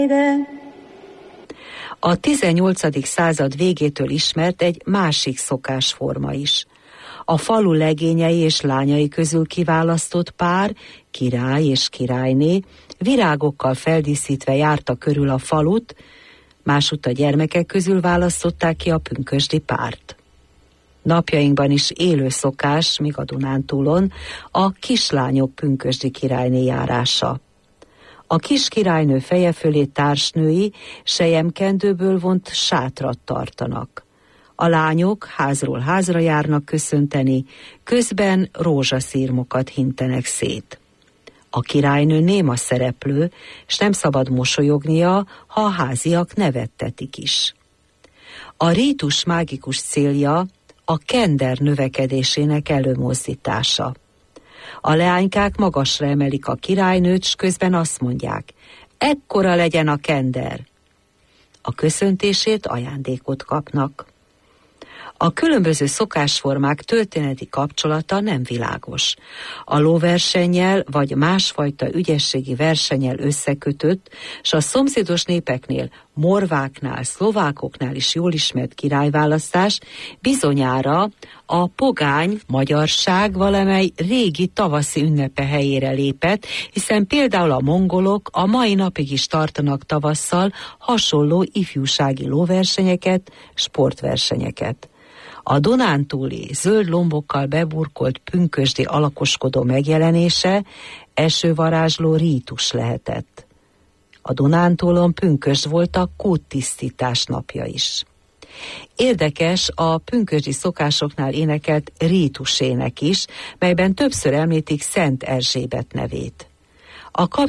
A 18. század végétől ismert egy másik szokásforma is. A falu legényei és lányai közül kiválasztott pár, király és királyné, virágokkal feldíszítve járta körül a falut, másutt a gyermekek közül választották ki a pünkösdi párt. Napjainkban is élő szokás, míg a Dunántúlon, a kislányok pünkösdi királyné járása. A kis királynő feje fölé társnői selyemkendőből vont sátrat tartanak. A lányok házról házra járnak köszönteni, közben rózsaszírmokat hintenek szét. A királynő néma szereplő, s nem szabad mosolyognia, ha a háziak nevettetik is. A rítus mágikus célja a kender növekedésének előmozdítása. A leánykák magasra emelik a királynőt, s közben azt mondják, ekkora legyen a kender. A köszöntésért ajándékot kapnak. A különböző szokásformák történeti kapcsolata nem világos. A lóversennyel vagy másfajta ügyességi versennyel összekötött, s a szomszédos népeknél, morváknál, szlovákoknál is jól ismert királyválasztás bizonyára a pogány magyarság valamely régi tavaszi ünnepe helyére lépett, hiszen például a mongolok a mai napig is tartanak tavasszal hasonló ifjúsági lóversenyeket, sportversenyeket. A dunántúli zöld lombokkal beburkolt pünkösdi alakoskodó megjelenése esővarázsló rítus lehetett. A Dunántúlon pünkösd volt a kúttisztítás napja is. Érdekes a pünkösdi szokásoknál énekelt rítusének is, melyben többször említik Szent Erzsébet nevét. A